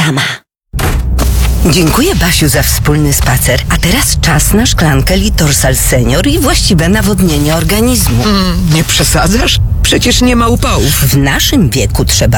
sama. Dziękuję, Basiu, za wspólny spacer. A teraz czas na szklankę Litorsal Senior i właściwe nawodnienie organizmu. Nie przesadzasz? Przecież nie ma upałów. W naszym wieku trzeba